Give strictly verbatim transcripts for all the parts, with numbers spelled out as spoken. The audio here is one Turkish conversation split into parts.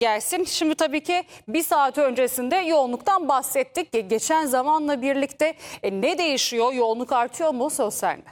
Gelsin. Şimdi tabii ki bir saat öncesinde yoğunluktan bahsettik. Ge- Geçen zamanla birlikte e, ne değişiyor? Yoğunluk artıyor mu? Söz sende.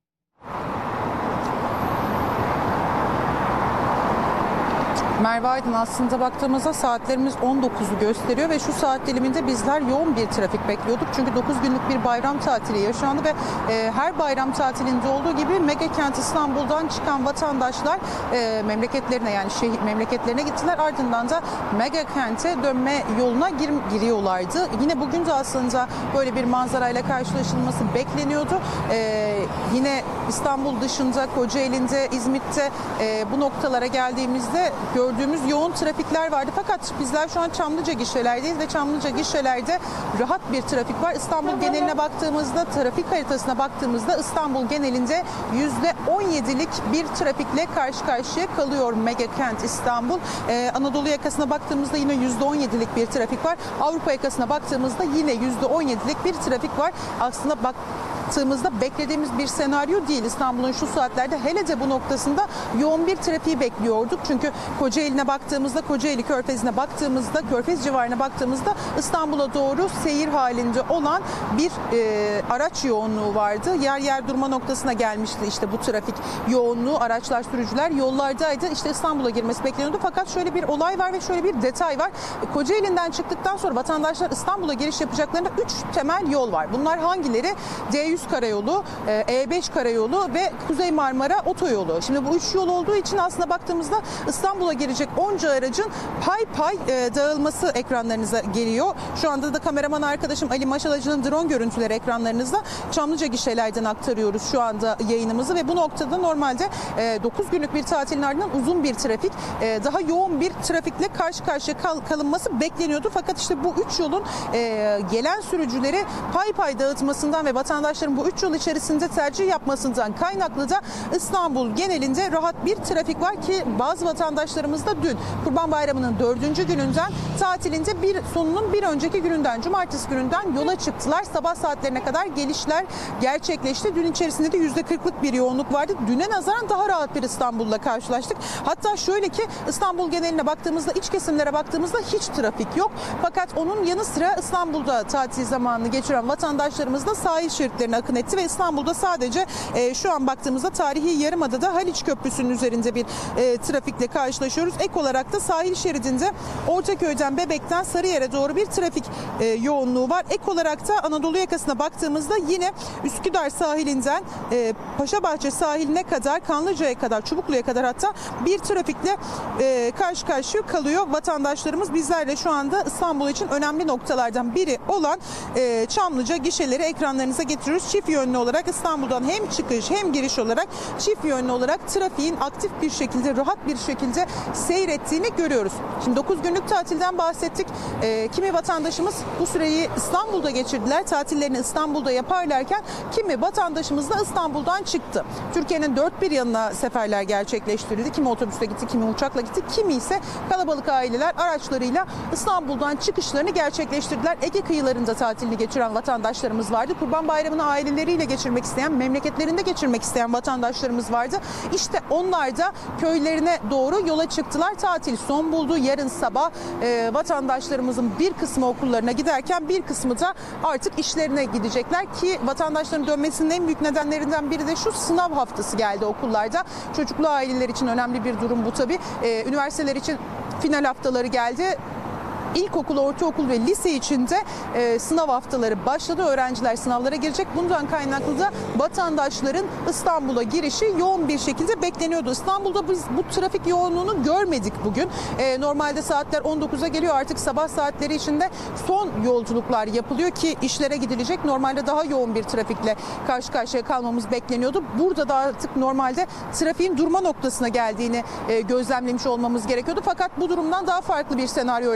Merve Aydın, aslında baktığımızda saatlerimiz on dokuzu gösteriyor ve şu saat diliminde bizler yoğun bir trafik bekliyorduk. Çünkü dokuz günlük bir bayram tatili yaşandı ve e, her bayram tatilinde olduğu gibi mega kent İstanbul'dan çıkan vatandaşlar e, memleketlerine yani şehir memleketlerine gittiler. Ardından da mega kente dönme yoluna gir, giriyorlardı. Yine bugün de aslında böyle bir manzarayla karşılaşılması bekleniyordu. E, yine İstanbul dışında, Kocaeli'nde, İzmit'te e, bu noktalara geldiğimizde gördüğümüz yoğun trafikler vardı. Fakat bizler şu an Çamlıca gişelerdeyiz ve Çamlıca gişelerde rahat bir trafik var. İstanbul geneline baktığımızda, trafik haritasına baktığımızda İstanbul genelinde yüzde on yedilik bir trafikle karşı karşıya kalıyor mega kent İstanbul. Ee, Anadolu yakasına baktığımızda yine yüzde on yedilik bir trafik var. Avrupa yakasına baktığımızda yine yüzde on yedilik bir trafik var. Aslında bak baktığımızda beklediğimiz bir senaryo değil. İstanbul'un şu saatlerde hele de bu noktasında yoğun bir trafiği bekliyorduk. Çünkü Kocaeli'ne baktığımızda, Kocaeli Körfezi'ne baktığımızda, Körfez civarına baktığımızda İstanbul'a doğru seyir halinde olan bir e, araç yoğunluğu vardı. Yer yer durma noktasına gelmişti işte bu trafik yoğunluğu. Araçlar, sürücüler yollardaydı. İşte İstanbul'a girmesi bekleniyordu. Fakat şöyle bir olay var ve şöyle bir detay var. Kocaeli'nden çıktıktan sonra vatandaşlar İstanbul'a giriş yapacaklarında üç temel yol var. Bunlar hangileri? D yüz karayolu, E beş karayolu ve Kuzey Marmara otoyolu. Şimdi bu üç yol olduğu için aslında baktığımızda İstanbul'a girecek onca aracın pay pay dağılması ekranlarınıza geliyor. Şu anda da kameraman arkadaşım Ali Maşalacı'nın drone görüntüleri ekranlarınızda. Çamlıca gişelerden aktarıyoruz şu anda yayınımızı ve bu noktada normalde dokuz günlük bir tatilin ardından uzun bir trafik, daha yoğun bir trafikle karşı karşıya kal kalınması bekleniyordu. Fakat işte bu üç yolun gelen sürücüleri pay pay dağıtmasından ve vatandaşların bu üç yol içerisinde tercih yapmasından kaynaklı da İstanbul genelinde rahat bir trafik var ki bazı vatandaşlarımız da dün Kurban Bayramı'nın dördüncü gününden tatilinde bir sonunun bir önceki gününden, cumartesi gününden yola çıktılar. Sabah saatlerine kadar gelişler gerçekleşti. Dün içerisinde de yüzde kırklık bir yoğunluk vardı. Düne nazaran daha rahat bir İstanbul'la karşılaştık. Hatta şöyle ki İstanbul geneline baktığımızda, iç kesimlere baktığımızda hiç trafik yok. Fakat onun yanı sıra İstanbul'da tatil zamanını geçiren vatandaşlarımız da sahil şeritlerine akın etti ve İstanbul'da sadece e, şu an baktığımızda tarihi Yarımada'da Haliç Köprüsü'nün üzerinde bir e, trafikle karşılaşıyoruz. Ek olarak da sahil şeridinde Ortaköy'den, Bebek'ten Sarıyer'e doğru bir trafik e, yoğunluğu var. Ek olarak da Anadolu yakasına baktığımızda yine Üsküdar sahilinden e, Paşabahçe sahiline kadar, Kanlıca'ya kadar, Çubuklu'ya kadar hatta bir trafikle e, karşı karşıya kalıyor vatandaşlarımız. Bizler de şu anda İstanbul için önemli noktalardan biri olan e, Çamlıca gişeleri ekranlarınıza getiriyoruz. Çift yönlü olarak İstanbul'dan hem çıkış hem giriş olarak çift yönlü olarak trafiğin aktif bir şekilde, rahat bir şekilde seyrettiğini görüyoruz. Şimdi dokuz günlük tatilden bahsettik. E, kimi vatandaşımız bu süreyi İstanbul'da geçirdiler. Tatillerini İstanbul'da yaparlarken kimi vatandaşımız da İstanbul'dan çıktı. Türkiye'nin dört bir yanına seferler gerçekleştirildi. Kimi otobüste gitti, kimi uçakla gitti, kimi ise kalabalık aileler araçlarıyla İstanbul'dan çıkışlarını gerçekleştirdiler. Ege kıyılarında tatilini geçiren vatandaşlarımız vardı. Kurban Bayramı'nı aileleriyle geçirmek isteyen, memleketlerinde geçirmek isteyen vatandaşlarımız vardı. İşte onlar da köylerine doğru yola çıktılar. Tatil son buldu. Yarın sabah e, vatandaşlarımızın bir kısmı okullarına giderken bir kısmı da artık işlerine gidecekler ki vatandaşların dönmesinin en büyük nedenlerinden biri de şu sınav haftası geldi okullarda. Çocuklu aileler için önemli bir durum bu tabii. E, üniversiteler için final haftaları geldi. İlkokul, ortaokul ve lise içinde e, sınav haftaları başladı. Öğrenciler sınavlara girecek. Bundan kaynaklı da vatandaşların İstanbul'a girişi yoğun bir şekilde bekleniyordu. İstanbul'da biz bu trafik yoğunluğunu görmedik bugün. E, normalde saatler on dokuza geliyor. Artık sabah saatleri içinde son yolculuklar yapılıyor ki işlere gidilecek. Normalde daha yoğun bir trafikle karşı karşıya kalmamız bekleniyordu. Burada da artık normalde trafiğin durma noktasına geldiğini e, gözlemlemiş olmamız gerekiyordu. Fakat bu durumdan daha farklı bir senaryo ile karşı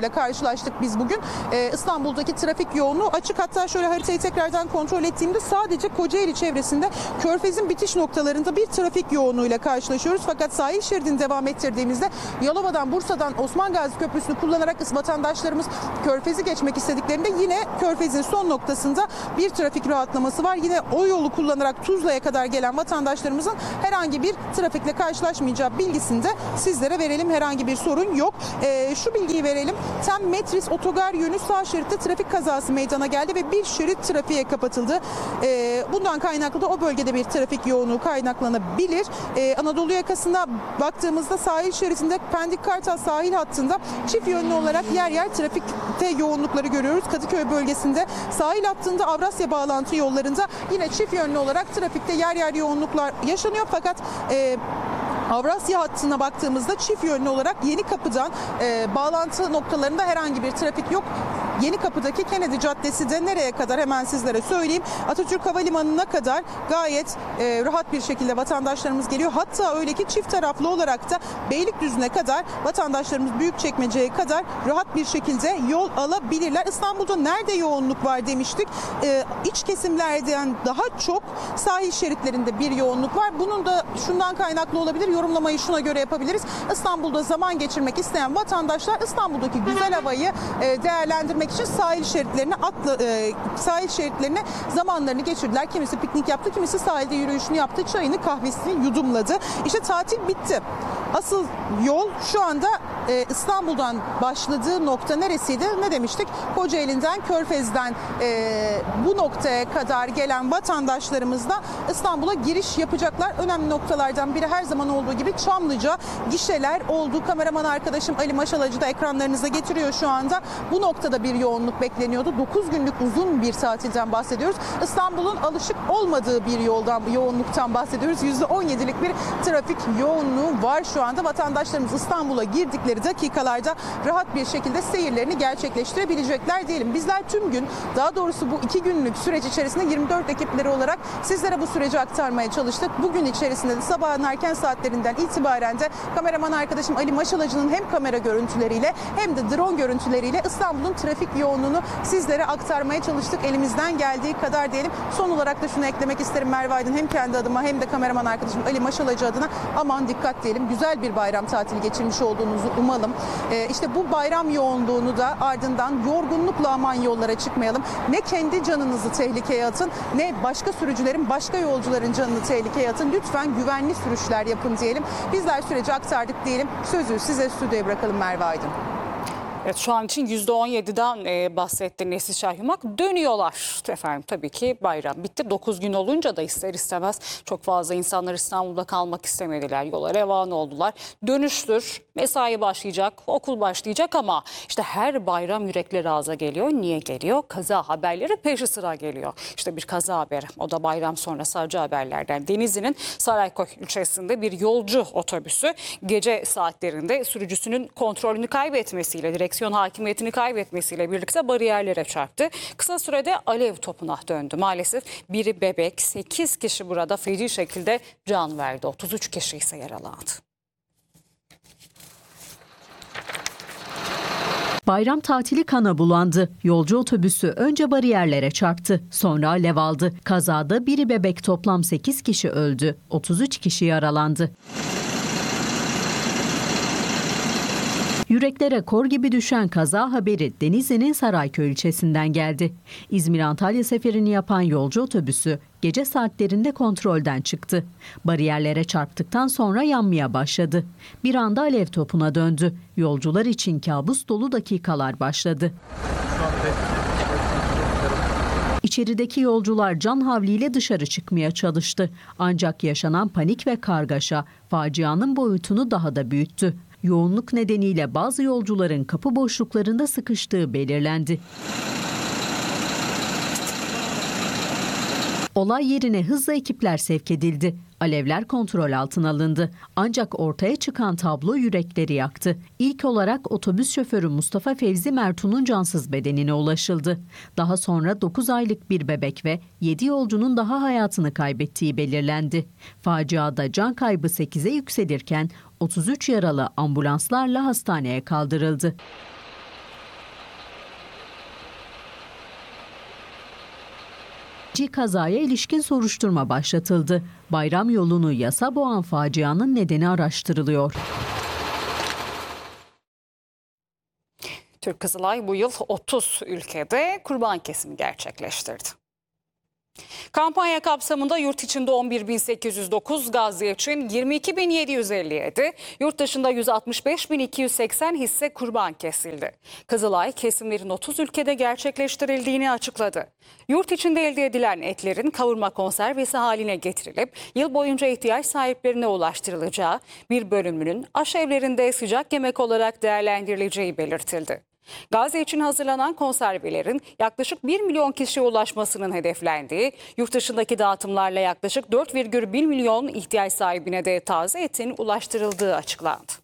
karşılaştık biz bugün. Ee, İstanbul'daki trafik yoğunluğu açık. Hatta şöyle haritayı tekrardan kontrol ettiğimde sadece Kocaeli çevresinde Körfez'in bitiş noktalarında bir trafik yoğunluğuyla karşılaşıyoruz. Fakat sahil şeridini devam ettirdiğimizde Yalova'dan, Bursa'dan Osman Gazi Köprüsü'nü kullanarak vatandaşlarımız Körfez'i geçmek istediklerinde yine Körfez'in son noktasında bir trafik rahatlaması var. Yine o yolu kullanarak Tuzla'ya kadar gelen vatandaşlarımızın herhangi bir trafikle karşılaşmayacağı bilgisini de sizlere verelim. Herhangi bir sorun yok. Ee, şu bilgiyi verelim. Tem Metris otogar yönü sağ şeritte trafik kazası meydana geldi ve bir şerit trafiğe kapatıldı. Ee, bundan kaynaklı da o bölgede bir trafik yoğunluğu kaynaklanabilir. Ee, Anadolu yakasına baktığımızda sahil şeridinde Pendik-Kartal sahil hattında çift yönlü olarak yer yer trafikte yoğunlukları görüyoruz. Kadıköy bölgesinde sahil hattında Avrasya bağlantı yollarında yine çift yönlü olarak trafikte yer yer yoğunluklar yaşanıyor. Fakat e, Avrasya hattına baktığımızda çift yönlü olarak Yenikapı'dan e, bağlantı noktalarında herhangi bir trafik yok. Yenikapı'daki Kennedy Caddesi de nereye kadar hemen sizlere söyleyeyim. Atatürk Havalimanı'na kadar gayet e, rahat bir şekilde vatandaşlarımız geliyor. Hatta öyle ki çift taraflı olarak da Beylikdüzü'ne kadar vatandaşlarımız Büyükçekmece'ye kadar rahat bir şekilde yol alabilirler. İstanbul'da nerede yoğunluk var demiştik. E, iç kesimlerden daha çok sahil şeritlerinde bir yoğunluk var. Bunun da şundan kaynaklı olabilir. Yorumlamayı şuna göre yapabiliriz. İstanbul'da zaman geçirmek isteyen vatandaşlar İstanbul'daki güzel havayı e, değerlendirmek için sahil şeritlerine atla, e, sahil şeritlerine zamanlarını geçirdiler. Kimisi piknik yaptı, kimisi sahilde yürüyüşünü yaptı, çayını, kahvesini yudumladı. İşte tatil bitti. Asıl yol şu anda e, İstanbul'dan başladığı nokta neresiydi? Ne demiştik? Kocaeli'nden, Körfez'den e, bu noktaya kadar gelen vatandaşlarımız da İstanbul'a giriş yapacaklar. Önemli noktalardan biri her zaman olduğu gibi Çamlıca gişeler oldu. Kameraman arkadaşım Ali Maşalacı da ekranlarınıza getiriyor şu anda. Bu noktada bir yoğunluk bekleniyordu. dokuz günlük uzun bir tatilden bahsediyoruz. İstanbul'un alışık olmadığı bir yoldan, yoğunluktan bahsediyoruz. yüzde on yedilik bir trafik yoğunluğu var şu anda. Vatandaşlarımız İstanbul'a girdikleri dakikalarda rahat bir şekilde seyirlerini gerçekleştirebilecekler diyelim. Bizler tüm gün, daha doğrusu bu iki günlük süreç içerisinde yirmi dört ekipleri olarak sizlere bu süreci aktarmaya çalıştık. Bugün içerisinde de sabahın erken saatlerinden itibaren de kameraman arkadaşım Ali Maşalacı'nın hem kamera görüntüleriyle hem de drone görüntüleriyle İstanbul'un trafik yoğunluğunu sizlere aktarmaya çalıştık. Elimizden geldiği kadar diyelim. Son olarak da şunu eklemek isterim Merve Aydın, hem kendi adıma hem de kameraman arkadaşım Ali Maşalacı adına aman dikkat diyelim. Güzel bir bayram tatili geçirmiş olduğunuzu umalım. Ee, işte bu bayram yoğunluğunu da ardından yorgunlukla aman yollara çıkmayalım. Ne kendi canınızı tehlikeye atın, ne başka sürücülerin, başka yolcuların canını tehlikeye atın. Lütfen güvenli sürüşler yapın diyelim. Bizler süreci aktardık diyelim. Sözü size stüdyoya bırakalım Merve Aydın. Evet, şu an için yüzde on yediden e, bahsetti Neslişah Yumak. Dönüyorlar efendim, tabii ki bayram bitti. dokuz gün olunca da ister istemez çok fazla insanlar İstanbul'da kalmak istemediler. Yola revan oldular. Dönüştür, mesai başlayacak, okul başlayacak ama işte her bayram yürekleri ağza geliyor. Niye geliyor? Kaza haberleri peşi sıra geliyor. İşte bir kaza haberi. O da bayram sonrası acı haberlerden. Denizli'nin Sarayköy ilçesinde bir yolcu otobüsü gece saatlerinde sürücüsünün kontrolünü kaybetmesiyle, direkt direksiyon hakimiyetini kaybetmesiyle birlikte bariyerlere çarptı. Kısa sürede alev topuna döndü. Maalesef biri bebek, sekiz kişi burada feci şekilde can verdi. otuz üç kişi ise yaralandı. Bayram tatili kana bulandı. Yolcu otobüsü önce bariyerlere çarptı, sonra alev aldı. Kazada biri bebek, toplam sekiz kişi öldü, otuz üç kişi yaralandı. Yüreklere kor gibi düşen kaza haberi Denizli'nin Sarayköy ilçesinden geldi. İzmir-Antalya seferini yapan yolcu otobüsü gece saatlerinde kontrolden çıktı. Bariyerlere çarptıktan sonra yanmaya başladı. Bir anda alev topuna döndü. Yolcular için kabus dolu dakikalar başladı. İçerideki yolcular can havliyle dışarı çıkmaya çalıştı. Ancak yaşanan panik ve kargaşa facianın boyutunu daha da büyüttü. Yoğunluk nedeniyle bazı yolcuların kapı boşluklarında sıkıştığı belirlendi. Olay yerine hızla ekipler sevk edildi. Alevler kontrol altına alındı. Ancak ortaya çıkan tablo yürekleri yaktı. İlk olarak otobüs şoförü Mustafa Fevzi Mertun'un cansız bedenine ulaşıldı. Daha sonra dokuz aylık bir bebek ve yedi yolcunun daha hayatını kaybettiği belirlendi. Faciada can kaybı sekize yükselirken otuz üç yaralı ambulanslarla hastaneye kaldırıldı. Kazaya ilişkin soruşturma başlatıldı. Bayram yolunu yasa boğan facianın nedeni araştırılıyor. Türk Kızılay bu yıl otuz ülkede kurban kesimi gerçekleştirdi. Kampanya kapsamında yurt içinde on bir bin sekiz yüz dokuz, Gazze için yirmi iki bin yedi yüz elli yedi, yurt dışında yüz altmış beş bin iki yüz seksen hisse kurban kesildi. Kızılay kesimlerin otuz ülkede gerçekleştirildiğini açıkladı. Yurt içinde elde edilen etlerin kavurma konservesi haline getirilip yıl boyunca ihtiyaç sahiplerine ulaştırılacağı, bir bölümünün aşevlerinde sıcak yemek olarak değerlendirileceği belirtildi. Gazze için hazırlanan konservelerin yaklaşık bir milyon kişiye ulaşmasının hedeflendiği, yurt dışındaki dağıtımlarla yaklaşık dört virgül bir milyon ihtiyaç sahibine de taze etin ulaştırıldığı açıklandı.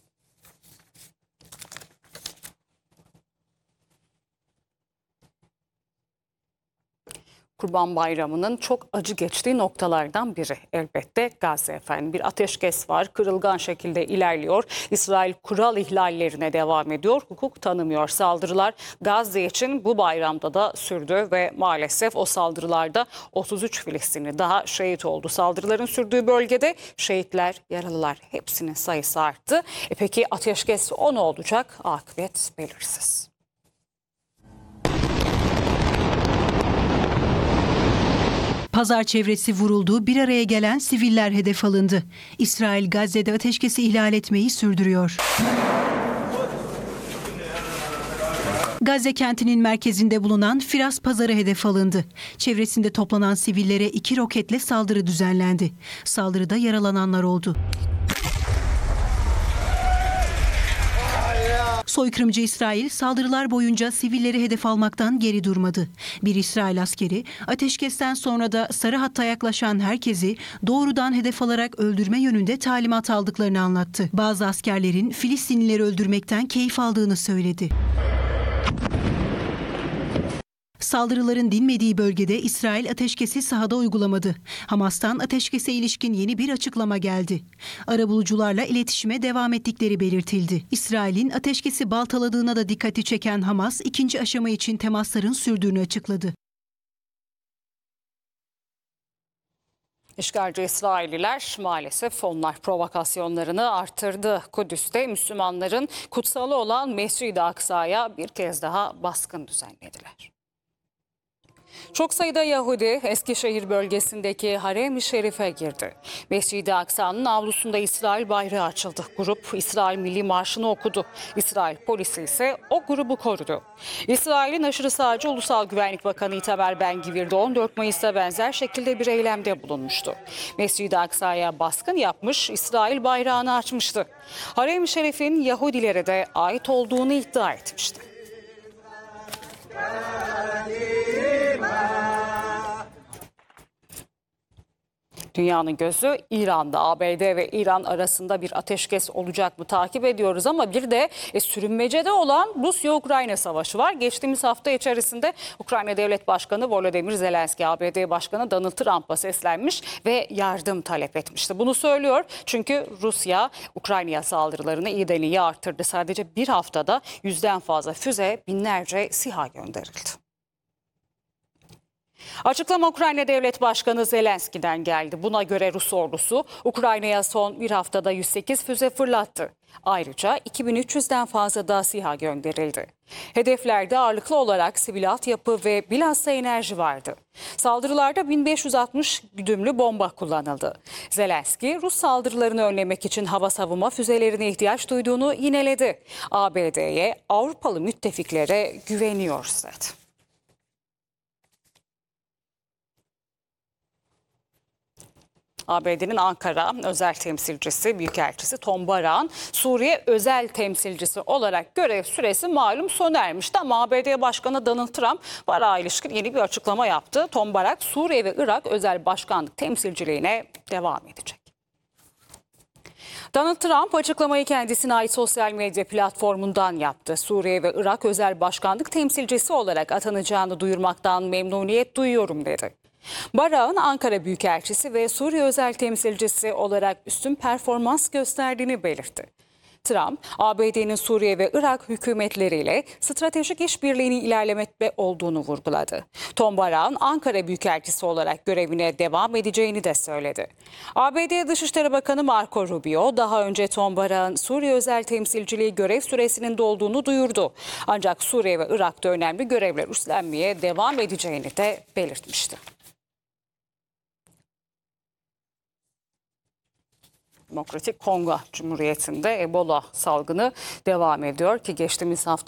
Kurban Bayramı'nın çok acı geçtiği noktalardan biri elbette Gazze efendim. Bir ateşkes var, kırılgan şekilde ilerliyor. İsrail kural ihlallerine devam ediyor, hukuk tanımıyor. Saldırılar Gazze için bu bayramda da sürdü ve maalesef o saldırılarda otuz üç Filistinli daha şehit oldu. Saldırıların sürdüğü bölgede şehitler, yaralılar hepsinin sayısı arttı. E peki ateşkes o ne olacak? Akıbet belirsiz. Pazar çevresi vuruldu, bir araya gelen siviller hedef alındı. İsrail Gazze'de ateşkesi ihlal etmeyi sürdürüyor. Gazze kentinin merkezinde bulunan Firas Pazarı hedef alındı. Çevresinde toplanan sivillere iki roketle saldırı düzenlendi. Saldırıda yaralananlar oldu. Soykırımcı İsrail saldırılar boyunca sivilleri hedef almaktan geri durmadı. Bir İsrail askeri ateşkesten sonra da sarı hatta yaklaşan herkesi doğrudan hedef alarak öldürme yönünde talimat aldıklarını anlattı. Bazı askerlerin Filistinlileri öldürmekten keyif aldığını söyledi. Saldırıların dinmediği bölgede İsrail ateşkesi sahada uygulamadı. Hamas'tan ateşkese ilişkin yeni bir açıklama geldi. Arabulucularla iletişime devam ettikleri belirtildi. İsrail'in ateşkesi baltaladığına da dikkati çeken Hamas, ikinci aşama için temasların sürdüğünü açıkladı. İşgalci İsrailliler maalesef onlar provokasyonlarını artırdı. Kudüs'te Müslümanların kutsalı olan Mescid-i Aksa'ya bir kez daha baskın düzenlediler. Çok sayıda Yahudi Eskişehir bölgesindeki Harem-i Şerif'e girdi. Mescid-i Aksa'nın avlusunda İsrail bayrağı açıldı. Grup İsrail Milli Marşı'nı okudu. İsrail polisi ise o grubu korudu. İsrail'in aşırı sağcı Ulusal Güvenlik Bakanı Itamar Ben-Gvir de on dört Mayıs'ta benzer şekilde bir eylemde bulunmuştu. Mescid-i Aksa'ya baskın yapmış, İsrail bayrağını açmıştı. Harem-i Şerif'in Yahudilere de ait olduğunu iddia etmişti. Dünyanın gözü İran'da. A B D ve İran arasında bir ateşkes olacak mı takip ediyoruz ama bir de e, sürünmecede olan Rusya-Ukrayna savaşı var. Geçtiğimiz hafta içerisinde Ukrayna Devlet Başkanı Volodymyr Zelenski, A B D Başkanı Donald Trump'a seslenmiş ve yardım talep etmişti. Bunu söylüyor çünkü Rusya Ukrayna'ya saldırılarını iyiden iyiye arttırdı. Sadece bir haftada yüzden fazla füze, binlerce SİHA gönderildi. Açıklama Ukrayna Devlet Başkanı Zelenski'den geldi. Buna göre Rus ordusu Ukrayna'ya son bir haftada yüz sekiz füze fırlattı. Ayrıca iki bin üç yüzden fazla da SİHA gönderildi. Hedeflerde ağırlıklı olarak sivil altyapı ve bilhassa enerji vardı. Saldırılarda bin beş yüz altmış güdümlü bomba kullanıldı. Zelenski, Rus saldırılarını önlemek için hava savunma füzelerine ihtiyaç duyduğunu yineledi. A B D'ye, Avrupalı müttefiklere güveniyoruz dedi. A B D'nin Ankara özel temsilcisi, büyükelçisi Tom Barak'ın Suriye özel temsilcisi olarak görev süresi malum sona ermişti. Ama A B D Başkanı Donald Trump Barak'a ilişkin yeni bir açıklama yaptı. Tom Barak, Suriye ve Irak özel başkanlık temsilciliğine devam edecek. Donald Trump açıklamayı kendisine ait sosyal medya platformundan yaptı. Suriye ve Irak özel başkanlık temsilcisi olarak atanacağını duyurmaktan memnuniyet duyuyorum dedi. Barak'ın Ankara Büyükelçisi ve Suriye özel temsilcisi olarak üstün performans gösterdiğini belirtti. Trump, A B D'nin Suriye ve Irak hükümetleriyle stratejik işbirliğini ilerlemekte olduğunu vurguladı. Tom Barak'ın Ankara Büyükelçisi olarak görevine devam edeceğini de söyledi. A B D Dışişleri Bakanı Marco Rubio daha önce Tom Barak'ın Suriye özel temsilciliği görev süresinin dolduğunu duyurdu. Ancak Suriye ve Irak'ta önemli görevler üstlenmeye devam edeceğini de belirtmişti. Demokratik Kongo Cumhuriyeti'nde Ebola salgını devam ediyor ki geçtiğimiz hafta